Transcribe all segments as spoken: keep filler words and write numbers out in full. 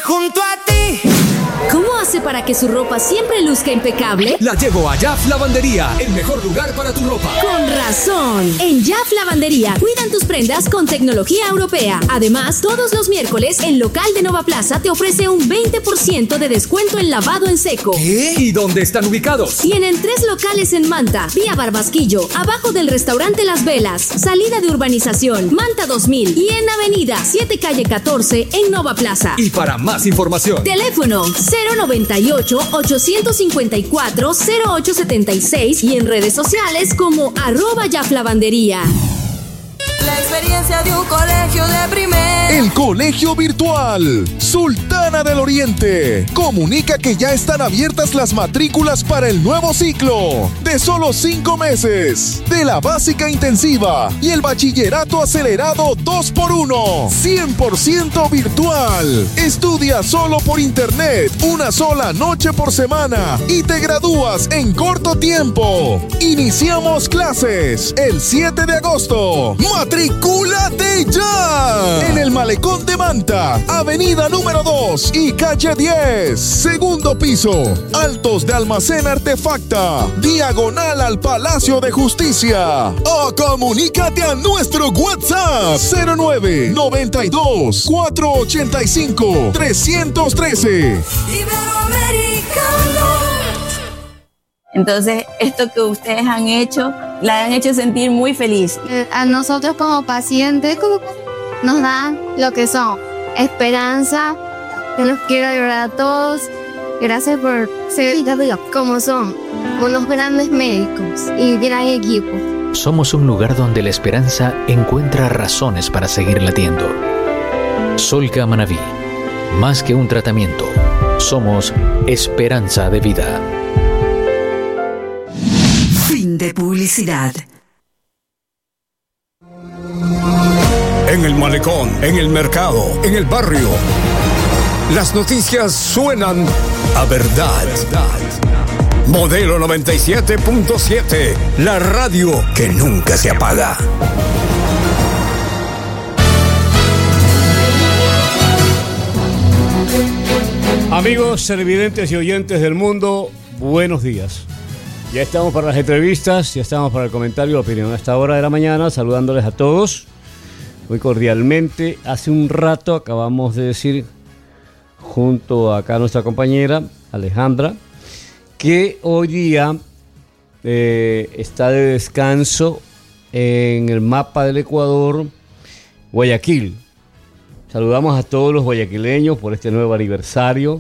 junto a ti. ¿Cómo hace para que su ropa siempre luzca impecable? La llevo a Jaf Lavandería, el mejor lugar para tu ropa. Con razón. En Jaf Lavandería cuidan tus prendas con tecnología europea. Además, todos los miércoles, el local de Nova Plaza te ofrece un veinte por ciento de descuento en lavado en seco. ¿Qué? ¿Y dónde están ubicados? Tienen tres locales en Manta, vía Barbasquillo, abajo del restaurante Las Velas, salida de urbanización, Manta dos mil, y en Avenida siete calle catorce en Nova Plaza. Y para más información, teléfono cero noventa y ocho, ochocientos cincuenta y cuatro, cero ocho setenta y seis y en redes sociales como arroba Jaf Lavandería. La experiencia de un colegio de primera. El Colegio Virtual Sultana del Oriente comunica que ya están abiertas las matrículas para el nuevo ciclo de solo cinco meses de la básica intensiva y el bachillerato acelerado dos por uno, cien por ciento virtual. Estudia solo por internet una sola noche por semana y te gradúas en corto tiempo. Iniciamos clases el siete de agosto. ¡Matricúlate ya! En el Malecón de Manta, avenida número dos y calle diez, segundo piso, altos de Almacén Artefacta, diagonal al Palacio de Justicia. O comunícate a nuestro WhatsApp cero nueve noventa y dos, cuatrocientos ochenta y cinco, trescientos trece. Iberoamericano. Entonces, esto que ustedes han hecho, la han hecho sentir muy feliz. A nosotros como pacientes nos dan lo que son esperanza. Yo los quiero ayudar a todos. Gracias por ser como son, unos grandes médicos y gran equipo. Somos un lugar donde la esperanza encuentra razones para seguir latiendo. Solca Manabí, más que un tratamiento, somos esperanza de vida. Fin de publicidad. En el malecón, en el mercado, en el barrio, las noticias suenan a verdad. Modelo noventa y siete punto siete, la radio que nunca se apaga. Amigos televidentes y oyentes del mundo, buenos días. Ya estamos para las entrevistas, ya estamos para el comentario, la opinión a esta hora de la mañana, saludándoles a todos muy cordialmente. Hace un rato acabamos de decir, junto a acá nuestra compañera Alejandra, que hoy día eh, está de descanso en el mapa del Ecuador Guayaquil. Saludamos a todos los guayaquileños por este nuevo aniversario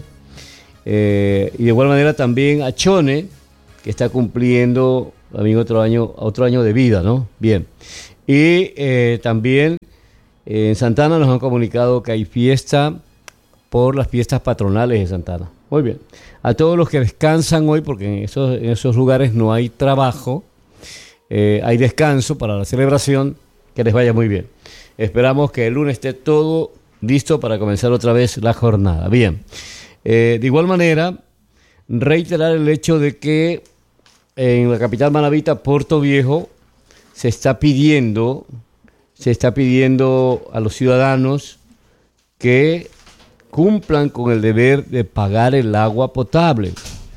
eh, y de igual manera también a Chone, que está cumpliendo también otro año, otro año de vida, ¿no? Bien. Y eh, también eh, en Santana nos han comunicado que hay fiesta por las fiestas patronales de Santana. Muy bien. A todos los que descansan hoy, porque en esos, en esos lugares no hay trabajo, eh, hay descanso para la celebración, que les vaya muy bien. Esperamos que el lunes esté todo listo para comenzar otra vez la jornada. Bien. Eh, de igual manera, reiterar el hecho de que en la capital manabita, Puerto Viejo, se está pidiendo, se está pidiendo a los ciudadanos que cumplan con el deber de pagar el agua potable.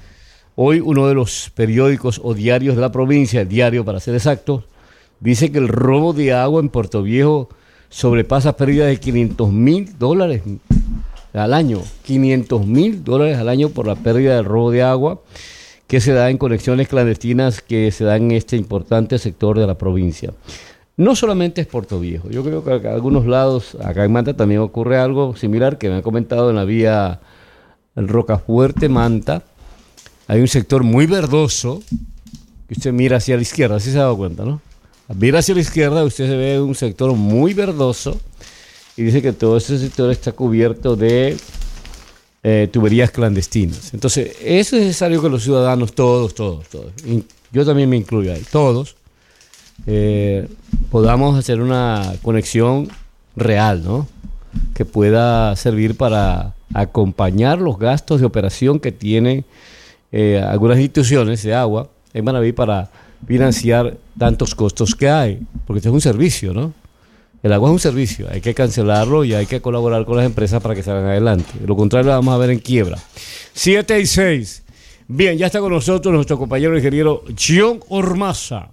Hoy uno de los periódicos o diarios de la provincia, el diario para ser exactos, dice que el robo de agua en Puerto Viejo sobrepasa pérdidas de quinientos mil dólares al año. quinientos mil dólares al año por la pérdida del robo de agua que se da en conexiones clandestinas que se dan en este importante sector de la provincia. No solamente es Puerto Viejo, yo creo que en algunos lados, acá en Manta también ocurre algo similar que me han comentado en la vía Rocafuerte-Manta. Hay un sector muy verdoso que usted mira hacia la izquierda, ¿sí se ha dado cuenta, no? Mira hacia la izquierda, usted se ve un sector muy verdoso y dice que todo ese sector está cubierto de eh, tuberías clandestinas. Entonces, es necesario que los ciudadanos, todos, todos, todos, yo también me incluyo ahí, todos, eh, podamos hacer una conexión real, ¿no? Que pueda servir para acompañar los gastos de operación que tienen eh, algunas instituciones de agua en Manabí para financiar tantos costos que hay, porque este es un servicio, ¿no? El agua es un servicio, hay que cancelarlo y hay que colaborar con las empresas para que salgan adelante. De lo contrario, lo vamos a ver en quiebra. siete y seis. Bien, ya está con nosotros nuestro compañero ingeniero John Ormaza.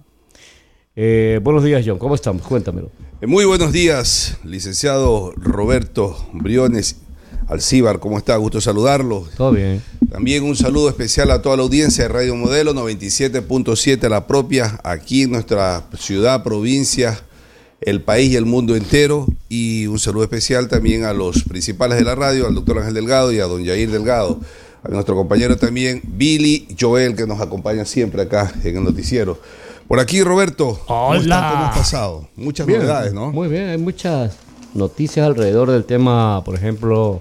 Eh, buenos días, John. ¿Cómo estamos? Cuéntamelo. Muy buenos días, licenciado Roberto Briones Alcíbar. ¿Cómo está? Gusto saludarlo. Todo bien. También un saludo especial a toda la audiencia de Radio Modelo noventa y siete punto siete, la propia, aquí en nuestra ciudad, provincia, el país y el mundo entero. Y un saludo especial también a los principales de la radio, al doctor Ángel Delgado y a don Yair Delgado, a nuestro compañero también Billy Joel, que nos acompaña siempre acá en el noticiero. Por aquí, Roberto, ¿cómo está? ¿Cómo has pasado? Muchas bien, novedades, ¿no? Muy bien, hay muchas noticias alrededor del tema, por ejemplo...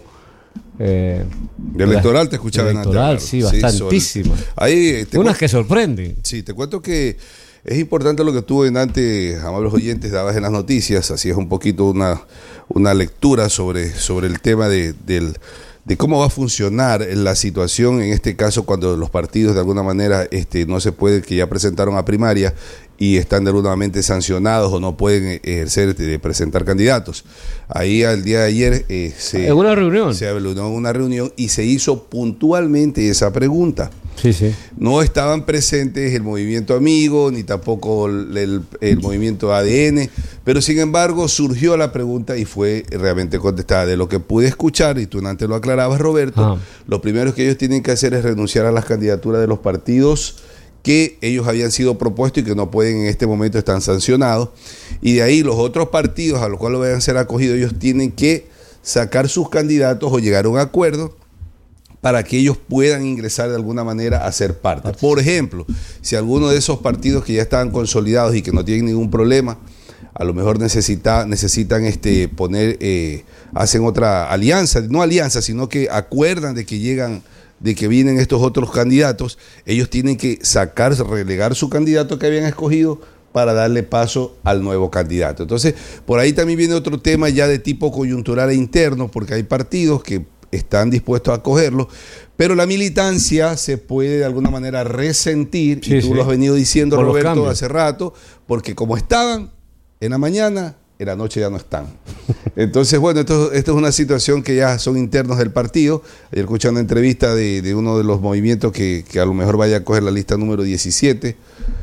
Eh, de electoral te escuchaba en electoral, sí, bastantísimas. Sí, ahí te unas que sorprenden. Sí, te cuento que es importante lo que tú en antes, amables oyentes, dabas en las noticias. Así es un poquito una, una lectura sobre, sobre el tema de, del, de cómo va a funcionar la situación en este caso cuando los partidos de alguna manera este, no se puede, que ya presentaron a primaria y están de alguna manera sancionados o no pueden ejercer de presentar candidatos. Ahí al día de ayer eh, se, en una reunión. se habló en una reunión y se hizo puntualmente esa pregunta. Sí, sí. No estaban presentes el Movimiento Amigo ni tampoco el, el, el Movimiento A D N, pero sin embargo surgió la pregunta y fue realmente contestada. De lo que pude escuchar, y tú antes lo aclarabas, Roberto, ah. lo primero que ellos tienen que hacer es renunciar a las candidaturas de los partidos que ellos habían sido propuestos y que no pueden en este momento, están sancionados, y de ahí los otros partidos a los cuales vayan a ser acogidos, ellos tienen que sacar sus candidatos o llegar a un acuerdo para que ellos puedan ingresar de alguna manera a ser parte. Por ejemplo, si alguno de esos partidos que ya estaban consolidados y que no tienen ningún problema, a lo mejor necesita, necesitan este, poner, eh, hacen otra alianza, no alianza, sino que acuerdan de que llegan, de que vienen estos otros candidatos, ellos tienen que sacar, relegar su candidato que habían escogido para darle paso al nuevo candidato. Entonces, por ahí también viene otro tema ya de tipo coyuntural e interno, porque hay partidos que están dispuestos a acogerlo, pero la militancia se puede de alguna manera resentir, sí, y tú sí. lo has venido diciendo, por Roberto, hace rato, porque como estaban en la mañana, en la noche ya no están. Entonces, bueno, esto, esto es una situación que ya son internos del partido. Ayer escuché una entrevista de, de uno de los movimientos que, que a lo mejor vaya a coger la lista número diecisiete,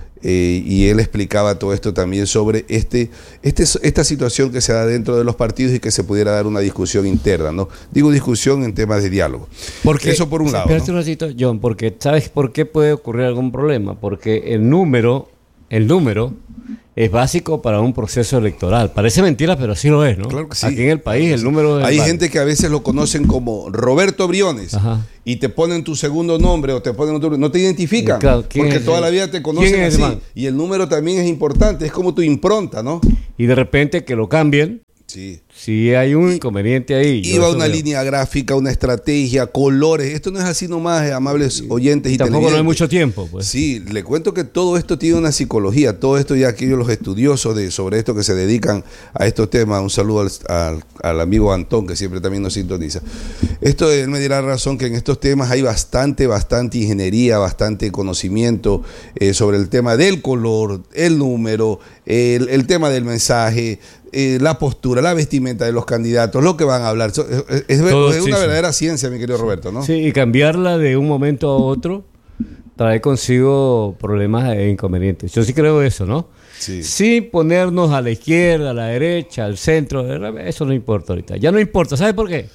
eh, y él explicaba todo esto también sobre este, este, esta situación que se da dentro de los partidos y que se pudiera dar una discusión interna, ¿no? Digo discusión en temas de diálogo. Porque, eso por un lado, espérate ¿no? un ratito, John, porque ¿sabes por qué puede ocurrir algún problema? Porque el número, el número es básico para un proceso electoral. Parece mentira, pero así lo es, ¿no? Claro que sí. Aquí en el país el número es... Hay vale. gente que a veces lo conocen como Roberto Briones. Ajá. Y te ponen tu segundo nombre o te ponen otro, no te identifican, claro, porque toda la vida te conocen así. Man? Y el número también es importante, es como tu impronta, ¿no? Y de repente que lo cambien. Sí. Sí, hay un inconveniente ahí. Iba una veo. línea gráfica, una estrategia, colores. Esto no es así nomás, eh, amables sí. oyentes y, y tampoco no hay mucho tiempo, pues. Sí, le cuento que todo esto tiene una psicología. Todo esto ya aquellos los estudiosos de sobre esto que se dedican a estos temas. Un saludo al, al, al amigo Antón, que siempre también nos sintoniza. Esto, él me dirá razón que en estos temas hay bastante, bastante ingeniería, bastante conocimiento eh, sobre el tema del color, el número, el, el tema del mensaje, Eh, la postura, la vestimenta de los candidatos, lo que van a hablar. Es, es, Todo, es una sí, verdadera sí. ciencia, mi querido Roberto, ¿no? Sí, y cambiarla de un momento a otro trae consigo problemas e inconvenientes. Yo sí creo eso, ¿no? Sí. Sin ponernos a la izquierda, a la derecha, al centro, eso no importa ahorita. Ya no importa, ¿sabes por qué?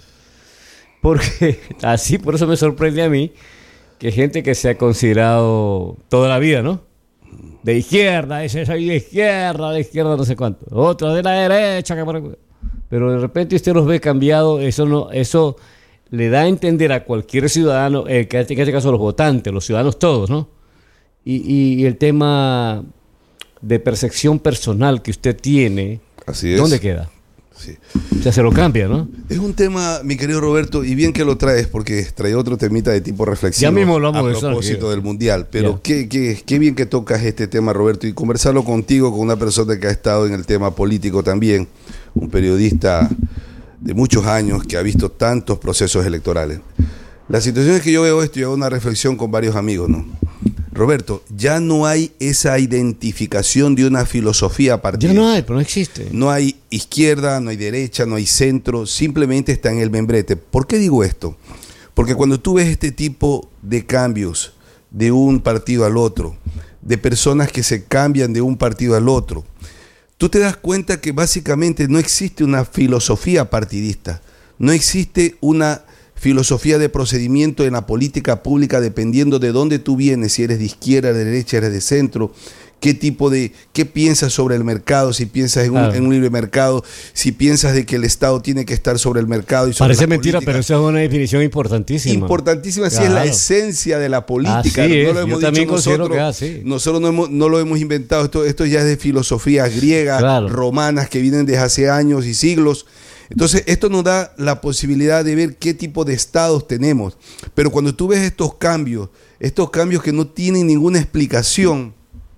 Porque así, por eso me sorprende a mí que gente que se ha considerado toda la vida, ¿no? De izquierda, ese soy de izquierda, de izquierda no sé cuánto, otro de la derecha, que por... pero de repente usted los ve cambiado, eso no, eso le da a entender a cualquier ciudadano, eh, que en este caso los votantes, los ciudadanos todos, ¿no? Y, y, y el tema de percepción personal que usted tiene, así es. ¿Dónde queda? Sí. O sea, se lo cambia, ¿no? Es un tema, mi querido Roberto, y bien que lo traes, porque trae otro temita de tipo reflexivo. Ya mismo lo vamos a propósito eso, del Mundial. Pero qué, qué, qué bien que tocas este tema, Roberto, y conversarlo contigo, con una persona que ha estado en el tema político también, un periodista de muchos años que ha visto tantos procesos electorales. La situación es que yo veo esto y hago una reflexión con varios amigos, ¿no? Roberto, ya no hay esa identificación de una filosofía partidista. Ya no hay, pero no existe. No hay izquierda, no hay derecha, no hay centro, simplemente está en el membrete. ¿Por qué digo esto? Porque cuando tú ves este tipo de cambios de un partido al otro, de personas que se cambian de un partido al otro, tú te das cuenta que básicamente no existe una filosofía partidista, no existe una filosofía de procedimiento en la política pública dependiendo de dónde tú vienes, si eres de izquierda, de derecha, eres de centro, qué tipo de, qué piensas sobre el mercado, si piensas en un, claro. en un libre mercado, si piensas de que el Estado tiene que estar sobre el mercado y sobre Parece la mentira, política. Pero esa es una definición importantísima. Importantísima, claro. sí, es la esencia de la política. Así no es. lo hemos Yo también dicho nosotros, que así. nosotros no, hemos, no lo hemos inventado, esto, esto ya es de filosofías griegas, claro. romanas, que vienen desde hace años y siglos. Entonces, esto nos da la posibilidad de ver qué tipo de estados tenemos. Pero cuando tú ves estos cambios, estos cambios que no tienen ninguna explicación,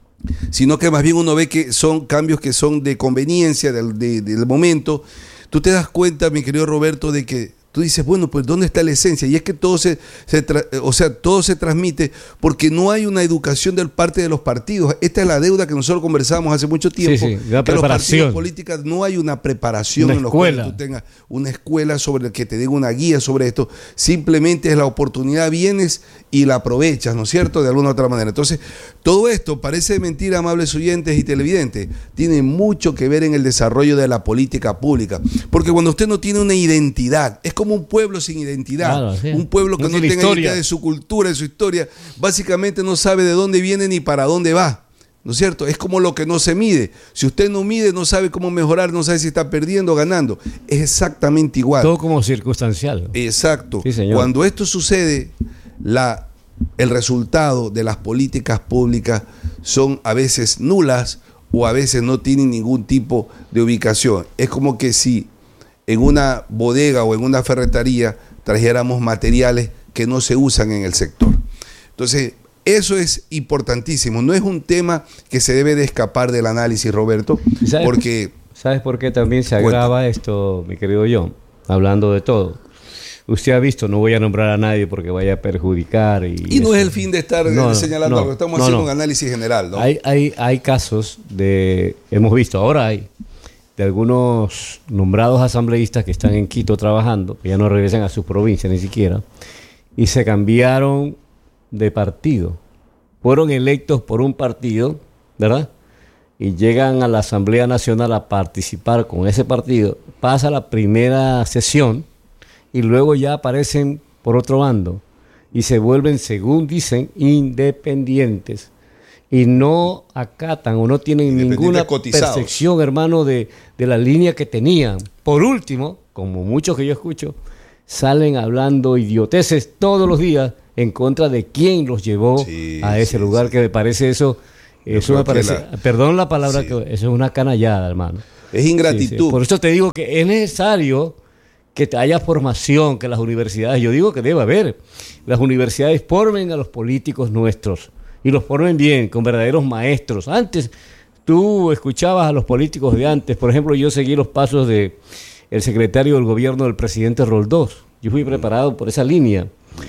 sino que más bien uno ve que son cambios que son de conveniencia del, de, del momento, tú te das cuenta, mi querido Roberto, de que tú dices, bueno, pues ¿dónde está la esencia? Y es que todo se, se tra- o sea, todo se transmite porque no hay una educación del parte de los partidos. Esta es la deuda que nosotros conversamos hace mucho tiempo. Sí, sí, la que preparación. Los partidos políticos no hay una preparación una en los escuela. cuales tú tengas una escuela sobre el que te den una guía sobre esto. Simplemente es la oportunidad, vienes y la aprovechas, ¿no es cierto? De alguna u otra manera. Entonces, todo esto parece mentira, amables oyentes y televidentes. Tiene mucho que ver en el desarrollo de la política pública. Porque cuando usted no tiene una identidad, es como un pueblo sin identidad, claro, sí. un pueblo que no, no tenga historia. identidad de su cultura, de su historia, básicamente no sabe de dónde viene ni para dónde va, ¿no es cierto? Es como lo que no se mide. Si usted no mide, no sabe cómo mejorar, no sabe si está perdiendo o ganando. Es exactamente igual. Todo como circunstancial. Exacto. Sí, señor. Cuando esto sucede, la, el resultado de las políticas públicas son a veces nulas o a veces no tienen ningún tipo de ubicación. Es como que si en una bodega o en una ferretería trajéramos materiales que no se usan en el sector. Entonces, eso es importantísimo. No es un tema que se debe de escapar del análisis, Roberto, ¿Sabes, porque... ¿Sabes por qué también se agrava cuenta. esto, mi querido John? Hablando de todo. Usted ha visto, no voy a nombrar a nadie porque vaya a perjudicar. Y, y no eso. es el fin de estar no, señalando no, algo, estamos no, haciendo no. un análisis general, ¿no? Hay, hay, hay casos de, hemos visto, ahora hay, de algunos nombrados asambleístas que están en Quito trabajando, que ya no regresan a sus provincias ni siquiera, y se cambiaron de partido. Fueron electos por un partido, ¿verdad? Y llegan a la Asamblea Nacional a participar con ese partido, pasa la primera sesión y luego ya aparecen por otro bando y se vuelven, según dicen, independientes. Y no acatan o no tienen ninguna cotizados. percepción, hermano, de, de la línea que tenían. Por último, como muchos que yo escucho, salen hablando idioteces todos los días en contra de quién los llevó sí, a ese sí, lugar, sí. que me parece eso, eso me parece, la, perdón la palabra, sí. que eso es una canallada, hermano. Es ingratitud. Sí, sí. Por eso te digo que es necesario que haya formación, que las universidades, yo digo que debe haber, las universidades formen a los políticos nuestros, y los formen bien, con verdaderos maestros. Antes, tú escuchabas a los políticos de antes. Por ejemplo, yo seguí los pasos de el secretario del gobierno del presidente Roldós. Yo fui preparado por esa línea.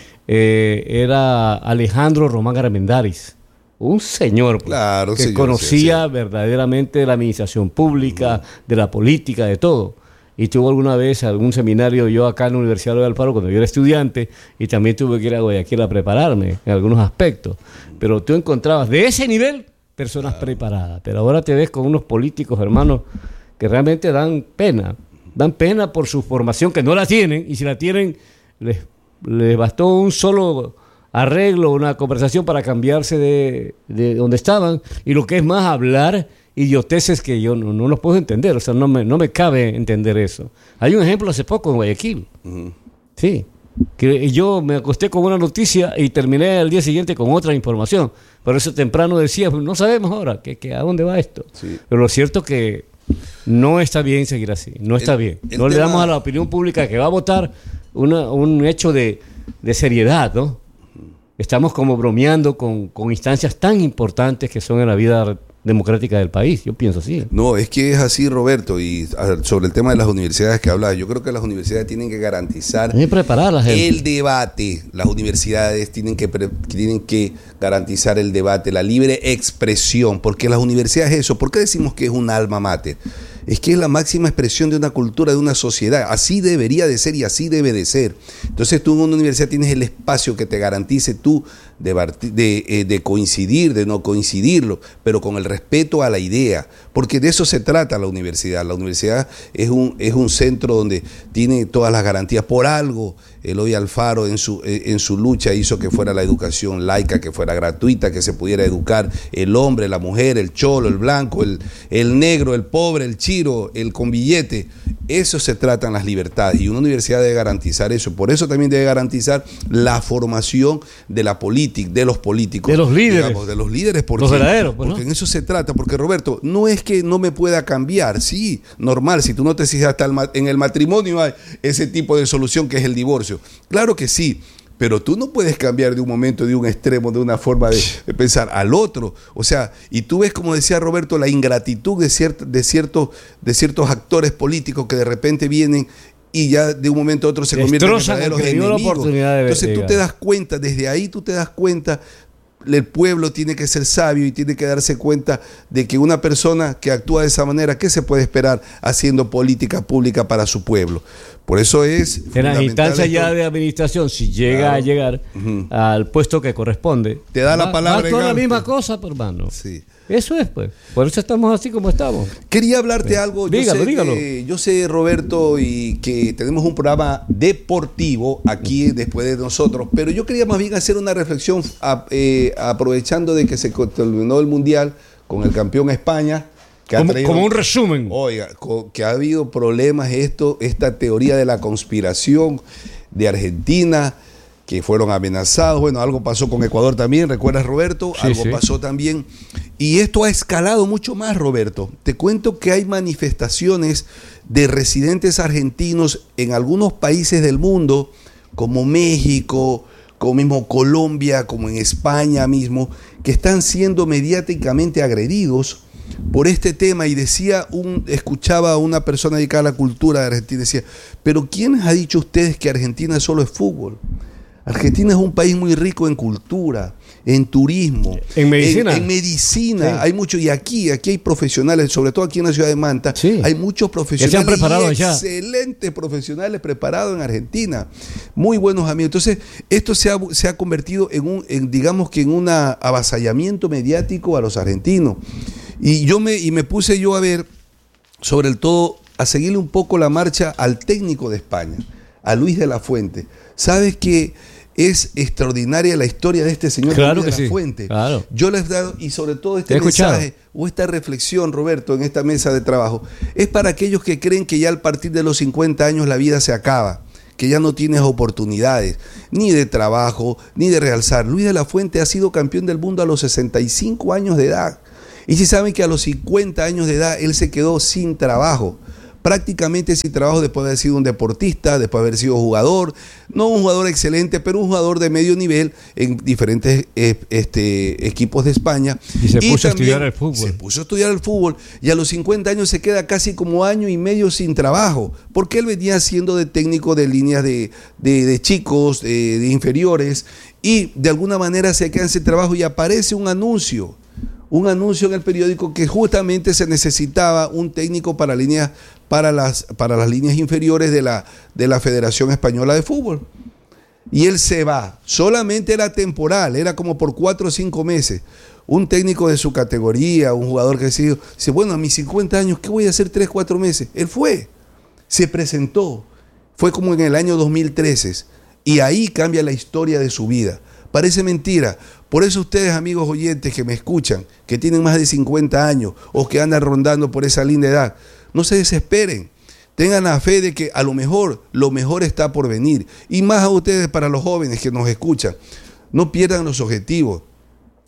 Eh, era Alejandro Román Armendáriz, un señor claro, que señor, conocía sí, sí. verdaderamente de la administración pública, uh-huh. de la política, de todo. Y tuvo alguna vez algún seminario yo acá en la Universidad de Alfaro cuando yo era estudiante, y también tuve que ir a Guayaquil a prepararme en algunos aspectos. Pero tú encontrabas de ese nivel personas claro. preparadas. Pero ahora te ves con unos políticos, hermanos, que realmente dan pena. Dan pena por su formación, que no la tienen, y si la tienen, les, les bastó un solo arreglo, una conversación para cambiarse de, de donde estaban. Y lo que es más, hablar idioteces que yo no, no los puedo entender, o sea, no me, no me cabe entender eso. Hay un ejemplo hace poco en Guayaquil, uh-huh. sí, que yo me acosté con una noticia y terminé al día siguiente con otra información, por eso temprano decía, no sabemos ahora que, que a dónde va esto, sí. Pero lo cierto que no está bien seguir así, no está el, bien, el no tema... le damos a la opinión pública que va a votar una, un hecho de, de seriedad, ¿no? estamos como bromeando con, con instancias tan importantes que son en la vida democrática del país. Yo pienso así. No, es que es así, Roberto, y sobre el tema de las universidades que hablaba, yo creo que las universidades tienen que garantizar el debate. Las universidades tienen que, pre, tienen que garantizar el debate, la libre expresión, porque las universidades eso, ¿por qué decimos que es un alma mater? Es que es la máxima expresión de una cultura, de una sociedad. Así debería de ser y así debe de ser. Entonces tú en una universidad tienes el espacio que te garantice tú de, de, de coincidir, de no coincidirlo, pero con el respeto a la idea, porque de eso se trata la universidad. La universidad es un, es un centro donde tiene todas las garantías. Por algo, Eloy Alfaro en su, en su lucha hizo que fuera la educación laica, que fuera gratuita, que se pudiera educar el hombre, la mujer, el cholo, el blanco, el, el negro, el pobre, el chiro, el con billete. Eso se tratan las libertades y una universidad debe garantizar eso. Por eso también debe garantizar la formación de la política, de los políticos. De los líderes. Digamos, de los líderes. Porque, los verdaderos. Pues, porque ¿no? en eso se trata. Porque, Roberto, no es que no me pueda cambiar. Sí, normal. Si tú no te sigues hasta el, en el matrimonio hay ese tipo de solución que es el divorcio. Claro que sí. Pero tú no puedes cambiar de un momento, de un extremo, de una forma de, de pensar al otro. O sea, y tú ves, como decía Roberto, la ingratitud de, ciert, de, cierto, de ciertos actores políticos que de repente vienen y ya de un momento a otro se convierten en verdaderos enemigos. Entonces tú te das cuenta, desde ahí tú te das cuenta, el pueblo tiene que ser sabio y tiene que darse cuenta de que una persona que actúa de esa manera, ¿qué se puede esperar haciendo política pública para su pueblo? Por eso es en las instancias ya de administración, si llega claro. a llegar uh-huh. al puesto que corresponde, te da la va, palabra. Va toda la misma cosa, hermano. Sí. Eso es, pues. Por eso estamos así como estamos. Quería hablarte pues, algo. Dígalo, yo sé dígalo. Que, yo sé, Roberto, y que tenemos un programa deportivo aquí después de nosotros, pero yo quería más bien hacer una reflexión a, eh, aprovechando de que se terminó el Mundial con el campeón España. Que como, traído, como un resumen. Oiga, que ha habido problemas, esto, esta teoría de la conspiración de Argentina, que fueron amenazados. Bueno, algo pasó con Ecuador también, ¿recuerdas, Roberto? Sí, algo sí. pasó también. Y esto ha escalado mucho más, Roberto. Te cuento que hay manifestaciones de residentes argentinos en algunos países del mundo, como México, como mismo Colombia, como en España mismo, que están siendo mediáticamente agredidos por este tema. Y decía un, escuchaba a una persona dedicada a la cultura de Argentina, decía, pero ¿quién ha dicho ustedes que Argentina solo es fútbol? Argentina es un país muy rico en cultura, en turismo, en medicina. En, en medicina. Sí. Hay mucho, y aquí, aquí hay profesionales, sobre todo aquí en la ciudad de Manta, sí. hay muchos profesionales, se han preparado y excelentes profesionales preparados en Argentina, muy buenos amigos. Entonces, esto se ha, se ha convertido en un, en, digamos que en un avasallamiento mediático a los argentinos. Y yo me, y me puse yo a ver, sobre el todo, a seguirle un poco la marcha al técnico de España, a Luis de la Fuente. ¿Sabes que es extraordinaria la historia de este señor claro Luis de que la sí, Fuente? Claro. Yo les he dado, y sobre todo este mensaje o esta reflexión, Roberto, en esta mesa de trabajo, es para aquellos que creen que ya al partir de los cincuenta años la vida se acaba, que ya no tienes oportunidades, ni de trabajo, ni de realzar. Luis de la Fuente ha sido campeón del mundo a los sesenta y cinco años de edad. Y si saben que a los cincuenta años de edad él se quedó sin trabajo, prácticamente sin trabajo después de haber sido un deportista, después de haber sido jugador, no un jugador excelente, pero un jugador de medio nivel en diferentes eh, este, equipos de España. Y se puso a estudiar el fútbol. Se puso a estudiar el fútbol y a los cincuenta años se queda casi como año y medio sin trabajo, porque él venía siendo de técnico de líneas de, de, de chicos, de, de inferiores, y de alguna manera se queda sin trabajo y aparece un anuncio. Un anuncio en el periódico que justamente se necesitaba un técnico para líneas, para las, para las líneas inferiores de la, de la Federación Española de Fútbol. Y él se va. Solamente era temporal, era como por cuatro o cinco meses. Un técnico de su categoría, un jugador que decía, dice, bueno, a mis cincuenta años, ¿qué voy a hacer tres, cuatro meses? Él fue, se presentó. Fue como en el año dos mil trece. Y ahí cambia la historia de su vida. Parece mentira. Por eso ustedes, amigos oyentes que me escuchan, que tienen más de cincuenta años o que andan rondando por esa linda edad, no se desesperen. Tengan la fe de que a lo mejor, lo mejor está por venir. Y más a ustedes, para los jóvenes que nos escuchan, no pierdan los objetivos.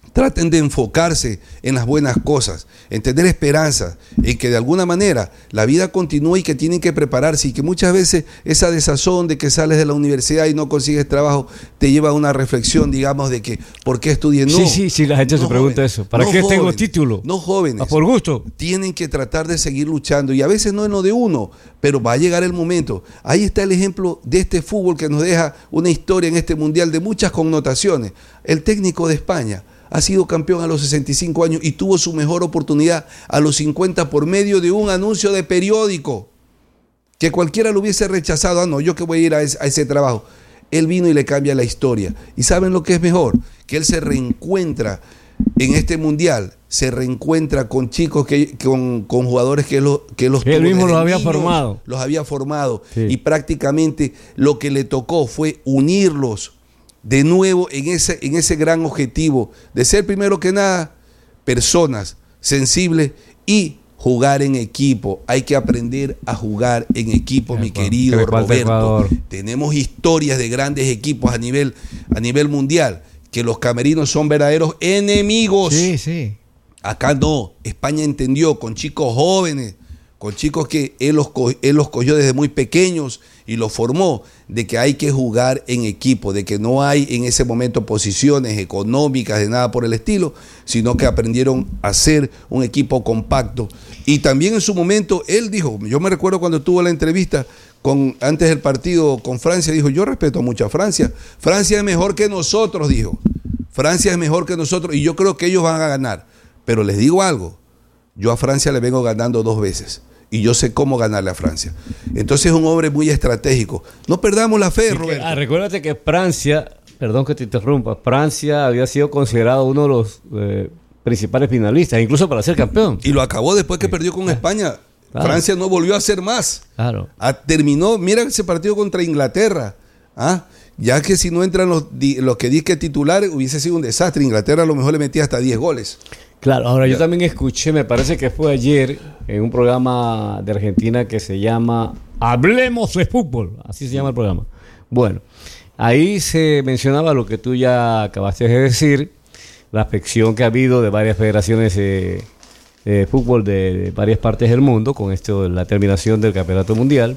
Traten de enfocarse en las buenas cosas, en tener esperanza, en que de alguna manera la vida continúe y que tienen que prepararse, y que muchas veces esa desazón de que sales de la universidad y no consigues trabajo te lleva a una reflexión, digamos, de que ¿por qué estudié? No, sí, sí, sí, la gente no se pregunta jóvenes, eso. ¿Para no qué jóvenes, tengo título? No jóvenes. ¿A por gusto? Tienen que tratar de seguir luchando, y a veces no es lo de uno, pero va a llegar el momento. Ahí está el ejemplo de este fútbol que nos deja una historia en este mundial de muchas connotaciones. El técnico de España ha sido campeón a los sesenta y cinco años y tuvo su mejor oportunidad a los cincuenta por medio de un anuncio de periódico que cualquiera lo hubiese rechazado. Ah, no, yo que voy a ir a ese, a ese trabajo. Él vino y le cambia la historia. ¿Y saben lo que es mejor? Que él se reencuentra en este mundial, se reencuentra con chicos, que, con, con jugadores que, lo, que los él mismo los había niños, formado. Los había formado. Sí. Y prácticamente lo que le tocó fue unirlos de nuevo en ese, en ese gran objetivo de ser, primero que nada, personas sensibles y jugar en equipo. Hay que aprender a jugar en equipo, mi querido Roberto. Tenemos historias de grandes equipos a nivel, a nivel mundial, que los camerinos son verdaderos enemigos. Sí, sí. Acá no. España entendió, con chicos jóvenes, con chicos que él los, co- él los cogió desde muy pequeños y los formó, de que hay que jugar en equipo, de que no hay en ese momento posiciones económicas de nada por el estilo, sino que aprendieron a ser un equipo compacto. Y también en su momento él dijo, yo me recuerdo cuando tuvo la entrevista con, antes del partido con Francia, dijo, yo respeto mucho a Francia, Francia es mejor que nosotros, dijo, Francia es mejor que nosotros y yo creo que ellos van a ganar, pero les digo algo, yo a Francia le vengo ganando dos veces. Y yo sé cómo ganarle a Francia. Entonces es un hombre muy estratégico. No perdamos la fe, sí, Roberto. Que, ah, recuérdate que Francia, perdón que te interrumpa, Francia había sido considerado uno de los eh, principales finalistas, incluso para ser campeón. Y lo acabó después que sí. perdió con España. Claro. Francia no volvió a hacer más. Claro. Ah, terminó, mira ese partido contra Inglaterra. ¿Ah? Ya que si no entran los, los que disque titulares, hubiese sido un desastre. Inglaterra a lo mejor le metía hasta diez goles. Claro, ahora yo también escuché, me parece que fue ayer, en un programa de Argentina que se llama Hablemos de Fútbol, así se llama el programa. Bueno, ahí se mencionaba lo que tú ya acabaste de decir, la afección que ha habido de varias federaciones de, de fútbol de, de varias partes del mundo con esto de la terminación del campeonato mundial.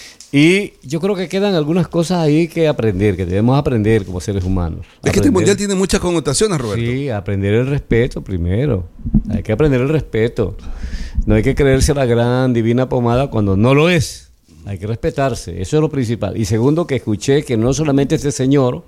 Y yo creo que quedan algunas cosas ahí que aprender, que debemos aprender como seres humanos. Es aprender. que este mundial tiene muchas connotaciones, Roberto. Sí, aprender el respeto primero. Hay que aprender el respeto. No hay que creerse la gran divina pomada cuando no lo es. Hay que respetarse, eso es lo principal. Y segundo, que escuché que no solamente este señor,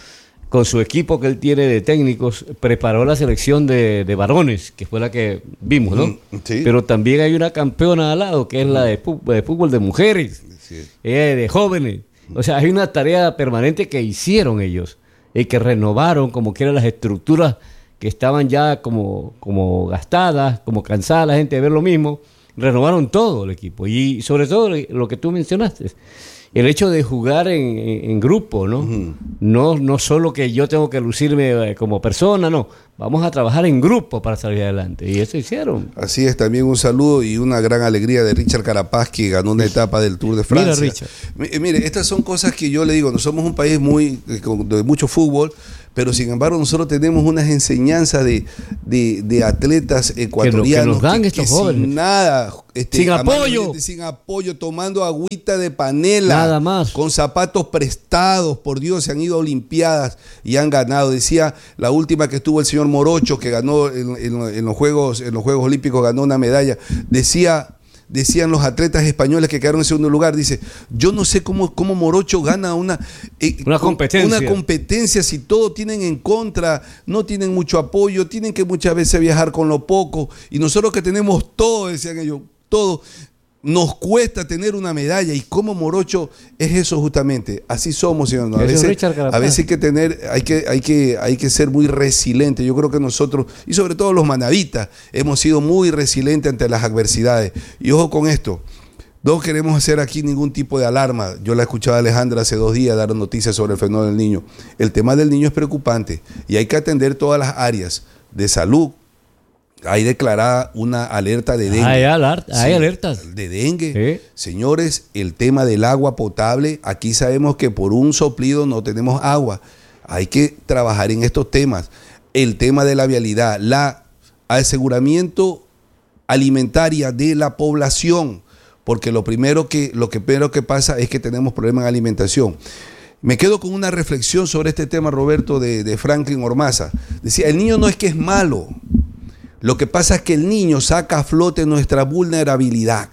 con su equipo que él tiene de técnicos, preparó la selección de, de varones, que fue la que vimos, ¿no? Sí. Pero también hay una campeona al lado, que es la de fútbol de, fútbol de mujeres. Sí. Eh, de jóvenes, o sea, hay una tarea permanente que hicieron ellos y que renovaron como que eran las estructuras que estaban ya como, como gastadas, como cansada la gente de ver lo mismo, renovaron todo el equipo y sobre todo lo que tú mencionaste, el hecho de jugar en, en, en grupo, ¿no? Uh-huh. no no solo que yo tengo que lucirme como persona, no, vamos a trabajar en grupo para salir adelante y eso hicieron. Así es, también un saludo y una gran alegría de Richard Carapaz, que ganó una etapa del Tour de Francia. Mira, Richard. M- mire, estas son cosas que yo le digo, no somos un país muy de mucho fútbol, pero sin embargo nosotros tenemos unas enseñanzas de, de, de atletas ecuatorianos que, lo, que nos dan que, estos que jóvenes. sin nada, este, sin apoyo, sin apoyo, tomando agüita de panela, nada más, con zapatos prestados, por Dios, se han ido a Olimpiadas y han ganado. Decía la última que estuvo el señor Morocho, que ganó en, en, en los Juegos, en los Juegos Olímpicos, ganó una medalla. Decía Decían los atletas españoles que quedaron en segundo lugar, dice, yo no sé cómo, cómo Morocho gana una, eh, una, competencia. una competencia si todo tienen en contra, no tienen mucho apoyo, tienen que muchas veces viajar con lo poco, y nosotros que tenemos todo, decían ellos, todo, nos cuesta tener una medalla. Y cómo Morocho es eso justamente, así somos, señor. ¿No? A veces, a veces hay que tener, hay que, hay que, hay que ser muy resiliente. Yo creo que nosotros, y sobre todo los manavitas, hemos sido muy resilientes ante las adversidades. Y ojo con esto, no queremos hacer aquí ningún tipo de alarma. Yo la escuchaba a Alejandra hace dos días dar noticias sobre el fenómeno del niño. El tema del niño es preocupante y hay que atender todas las áreas de salud. Hay declarada una alerta de dengue. Hay, alert, hay sí, alertas. De dengue. ¿Sí? Señores, el tema del agua potable, aquí sabemos que por un soplido no tenemos agua. Hay que trabajar en estos temas. el tema de la vialidad, la aseguramiento alimentaria de la población, porque lo primero que, lo que, primero que pasa es que tenemos problemas de alimentación. Me quedo con una reflexión sobre este tema, Roberto, de, de Franklin Ormaza. Decía, el niño no es que es malo, lo que pasa es que el niño saca a flote nuestra vulnerabilidad.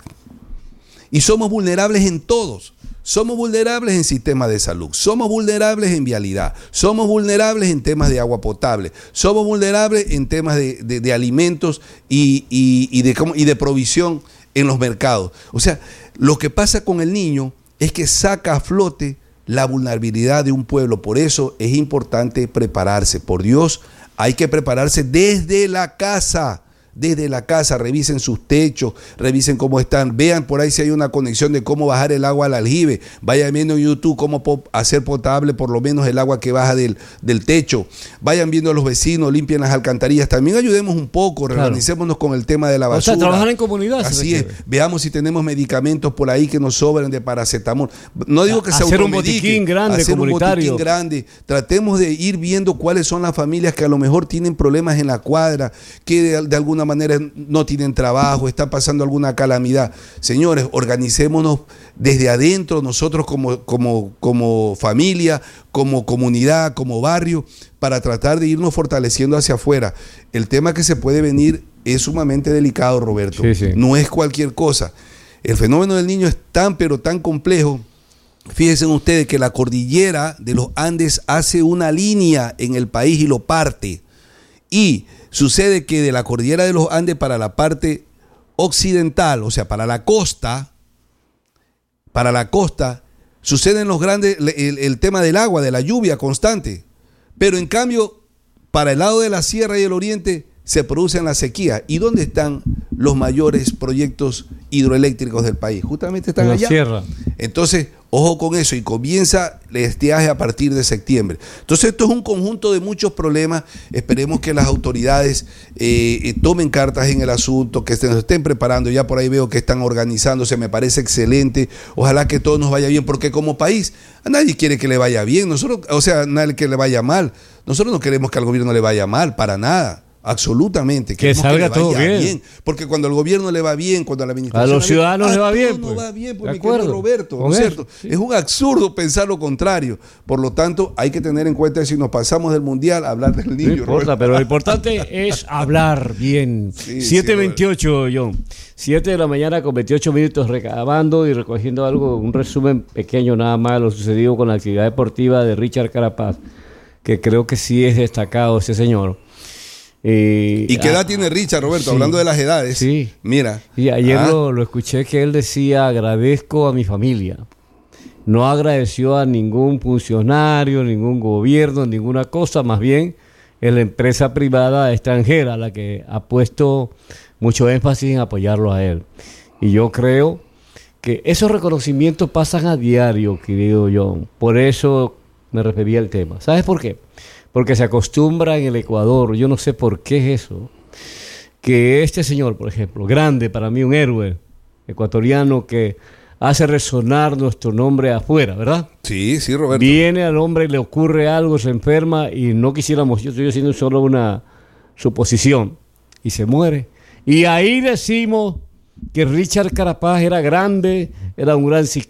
Y somos vulnerables en todos. Somos vulnerables en sistemas de salud, somos vulnerables en vialidad, somos vulnerables en temas de agua potable, somos vulnerables en temas de, de, de alimentos y, y, y, de, y de provisión en los mercados. O sea, lo que pasa con el niño es que saca a flote la vulnerabilidad de un pueblo. Por eso es importante prepararse. Por Dios, hay que prepararse desde la casa. Desde la casa, revisen sus techos, revisen cómo están, vean por ahí si hay una conexión de cómo bajar el agua al aljibe, vayan viendo en YouTube cómo hacer potable por lo menos el agua que baja del, del techo, vayan viendo a los vecinos, limpien las alcantarillas, también ayudemos un poco, reorganicémonos con el tema de la basura. O sea, trabajar en comunidad. Así es, veamos si tenemos medicamentos por ahí que nos sobran de paracetamol. No digo que se hacer un botiquín grande, hacer comunitario. un botiquín grande, tratemos de ir viendo cuáles son las familias que a lo mejor tienen problemas en la cuadra, que de, de alguna manera no tienen trabajo, está pasando alguna calamidad. Señores, organicémonos desde adentro, nosotros como, como, como familia, como comunidad, como barrio, para tratar de irnos fortaleciendo hacia afuera. El tema que se puede venir es sumamente delicado, Roberto. Sí, sí. No es cualquier cosa. El fenómeno del niño es tan, pero tan complejo. Fíjense ustedes que la cordillera de los Andes hace una línea en el país y lo parte. Y sucede que de la cordillera de los Andes para la parte occidental, o sea, para la costa, para la costa, suceden los grandes, el, el tema del agua, de la lluvia constante. Pero en cambio, para el lado de la sierra y el oriente, se producen las sequías. ¿Y dónde están los mayores proyectos hidroeléctricos del país? Justamente están en la allá. Sierra. Entonces, ojo con eso, y comienza el estiaje a partir de septiembre. Entonces, esto es un conjunto de muchos problemas. Esperemos que las autoridades eh, eh, tomen cartas en el asunto, que se nos estén preparando. Ya por ahí veo que están organizándose, me parece excelente. Ojalá que todo nos vaya bien, porque como país, a nadie quiere que le vaya bien. Nosotros, o sea, a nadie que le vaya mal. Nosotros no queremos que al gobierno le vaya mal, para nada. Absolutamente, que salga que todo bien. bien, porque cuando al gobierno le va bien, cuando a la administración a los ciudadanos le, le va bien, no pues. va bien, pues, de mi querido acuerdo. Roberto, ¿no Con es cierto? eso, sí. Es un absurdo pensar lo contrario. Por lo tanto, hay que tener en cuenta que si nos pasamos del mundial, hablar del niño. No importa, Roberto. pero lo importante es hablar bien. Sí, siete sí, veintiocho, John. siete de la mañana con veintiocho minutos, recabando y recogiendo algo, un resumen pequeño nada más de lo sucedido con la actividad deportiva de Richard Carapaz, que creo que sí es destacado ese señor. Eh, ¿Y qué edad ah, tiene Richard, Roberto? sí, Hablando de las edades. Sí. Mira. Y ayer ah, lo, lo escuché que él decía, agradezco a mi familia. No agradeció a ningún funcionario, ningún gobierno, ninguna cosa, más bien es la empresa privada extranjera la que ha puesto mucho énfasis en apoyarlo a él. Y yo creo que esos reconocimientos pasan a diario, querido John. Por eso me refería al tema. ¿Sabes por qué? Porque se acostumbra en el Ecuador, yo no sé por qué es eso, que este señor, por ejemplo, grande, para mí un héroe ecuatoriano que hace resonar nuestro nombre afuera, ¿verdad? Sí, sí, Roberto. Viene al hombre y le ocurre algo, se enferma y no quisiéramos, yo estoy haciendo solo una suposición, y se muere. Y ahí decimos que Richard Carapaz era grande, era un gran ciclista.